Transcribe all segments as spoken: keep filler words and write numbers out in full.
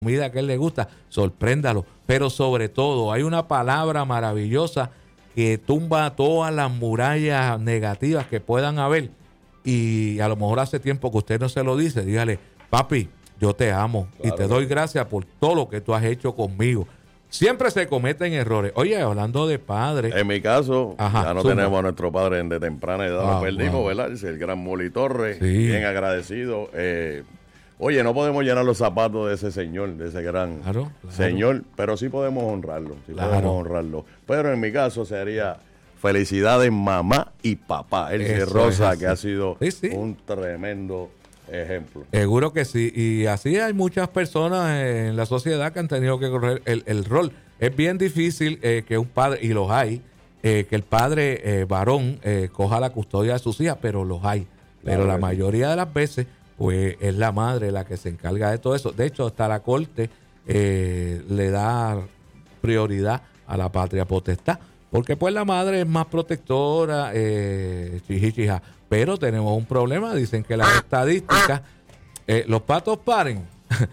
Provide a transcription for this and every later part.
comida que a él le gusta, sorpréndalo. Pero sobre todo, hay una palabra maravillosa que tumba todas las murallas negativas que puedan haber. Y a lo mejor hace tiempo que usted no se lo dice, dígale, papi, yo te amo claro, y te doy gracias por todo lo que tú has hecho conmigo. Siempre se cometen errores. Oye, hablando de padres. En mi caso, Ajá, ya no suma. tenemos a nuestro padre de temprana edad, ah, lo perdimos, wow. ¿verdad? Es el gran Moli Torres, sí. bien agradecido. Eh, oye, no podemos llenar los zapatos de ese señor, de ese gran claro, claro. señor, pero sí podemos honrarlo, sí claro. podemos honrarlo. Pero en mi caso sería felicidades mamá y papá. Elsie Rosa, que ha sido sí, sí. un tremendo ejemplo. Seguro que sí, y así hay muchas personas en la sociedad que han tenido que correr el, el rol. Es bien difícil eh, que un padre, y los hay, eh, que el padre eh, varón eh, coja la custodia de sus hijas, pero los hay. Pero claro, la sí. mayoría de las veces, pues es la madre la que se encarga de todo eso. De hecho, hasta la corte eh, le da prioridad a la patria potestad, porque pues la madre es más protectora, eh, chijichija. Pero tenemos un problema, dicen que las estadísticas, eh, los patos paren,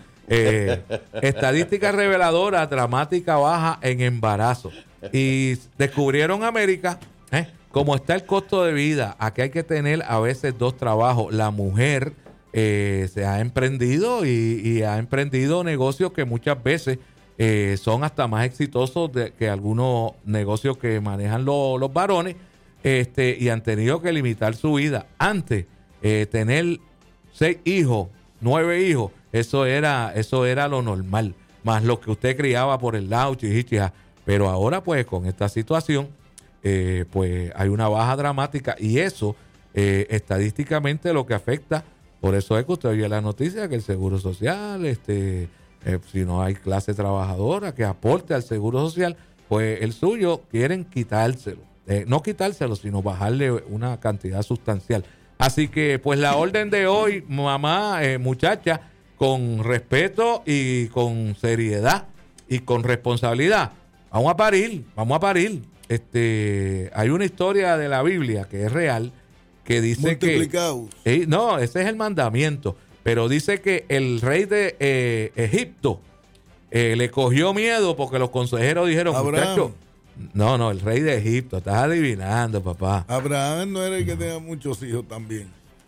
eh, estadísticas reveladoras, dramática baja en embarazo. Y descubrieron América, eh, como está el costo de vida, aquí hay que tener a veces dos trabajos. La mujer eh, se ha emprendido y, y ha emprendido negocios que muchas veces eh, son hasta más exitosos de, que algunos negocios que manejan lo, los varones. Este, y han tenido que limitar su vida. Antes, eh, tener seis hijos, nueve hijos, eso era, eso era lo normal, más lo que usted criaba por el lado, chichicha. Pero ahora, pues, con esta situación, eh, pues hay una baja dramática, y eso, eh, estadísticamente, lo que afecta. Por eso es que usted oye la noticia que el Seguro Social, este, eh, si no hay clase trabajadora que aporte al Seguro Social, pues el suyo quieren quitárselo. Eh, no quitárselo, sino bajarle una cantidad sustancial. Así que, pues, la orden de hoy, mamá, eh, muchacha, con respeto y con seriedad y con responsabilidad, vamos a parir, vamos a parir. Este, hay una historia de la Biblia que es real, que dice que... Eh, no, ese es el mandamiento, pero dice que el rey de eh, Egipto eh, le cogió miedo porque los consejeros dijeron, muchachos, no, no, el rey de Egipto, estás adivinando, papá. Abraham no era el que tenía muchos hijos también.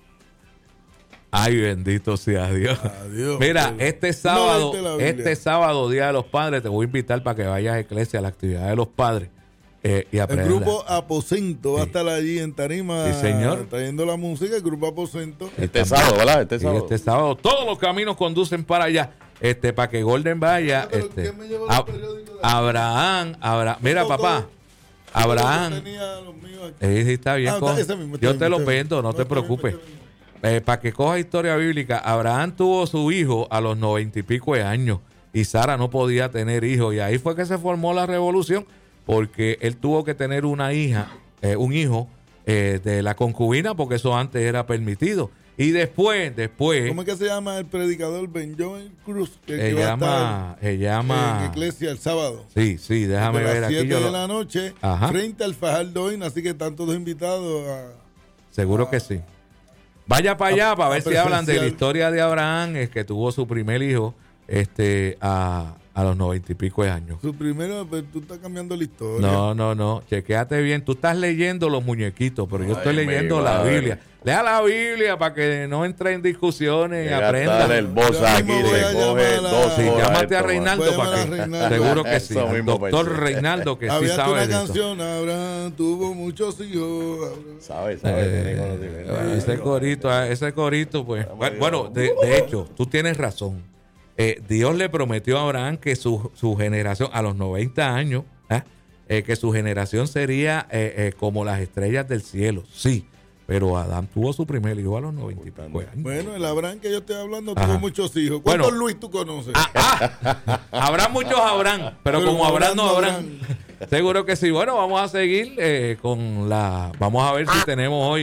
Ay, bendito sea Dios. Adiós, Mira, pero... este sábado, no este sábado, Día de los Padres, te voy a invitar para que vayas a Iglesia a la actividad de los padres eh, y aprendas. El grupo Aposento sí. va a estar allí en tarima, sí, señor. trayendo la música, el grupo Aposento. Este sábado, ¿verdad? Este sábado. Sí, este sábado, todos los caminos conducen para allá. Este, para que Golden vaya, no, este, a, Abraham, Abraham, mira, papá, Abraham, eh, sí, está bien, ah, coja, mismo, yo te lo vendo, no, no te preocupes, eh, para que coja historia bíblica. Abraham tuvo su hijo a los noventa y pico de años, y Sara no podía tener hijos, y ahí fue que se formó la revolución, porque él tuvo que tener una hija, eh, un hijo eh, de la concubina, porque eso antes era permitido. Y después, después... ¿Cómo es que se llama el predicador Benjamin Cruz? Que se llama... Se llama... En Iglesia el sábado. Sí, sí, déjame ver aquí. A las siete de lo... la noche, Ajá. frente al Fajardo Inn, así que están todos invitados a... Seguro a, que sí. Vaya para allá para ver si hablan de la historia de Abraham, es que tuvo su primer hijo este a, a los noventa y pico de años. Su primero, pero tú estás cambiando la historia. No, no, no, chequéate bien. Tú estás leyendo los muñequitos, pero Ay, yo estoy leyendo la Biblia. Lea la Biblia para que no entre en discusiones y aprenda. El boss aquí te coge dos sí, llámate a Reinaldo para que Reinaldo. Seguro que sí. Doctor Reinaldo que sí sabe una de canción, Abraham tuvo muchos hijos. Sabe, sabe. Eh, ese corito, ese corito, pues. Bueno, de, de hecho, tú tienes razón. Eh, Dios le prometió a Abraham que su, su generación, a los noventa años, ¿eh? Eh, que su generación sería eh, eh, como las estrellas del cielo. Sí. Pero Adán tuvo su primer hijo a los noventa y pico años. Bueno, el Abraham que yo estoy hablando Ajá. tuvo muchos hijos. ¿Cuántos bueno, Luis tú conoces? Ah, ah, habrá muchos Abraham, pero, pero como Abraham no Abraham. Seguro que sí. Bueno, vamos a seguir eh, con la... Vamos a ver si tenemos hoy...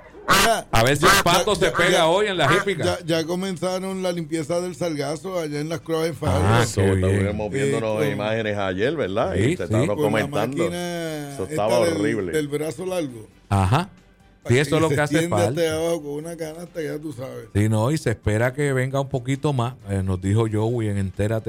A ver si el pato se pega hoy en la hípica. Ya, ya comenzaron la limpieza del sargazo allá en las Croix en Fajardo. Ah, sí, estuvimos viéndonos eh, imágenes ayer, ¿verdad? Sí, y te sí. estaban comentando. Eso estaba horrible. Del, del brazo largo. Ajá. Sí, eso es lo que hace falta. Abajo con una canasta, ya tú sabes. Sí, no, y se espera que venga un poquito más. Eh, nos dijo Joey en Entérate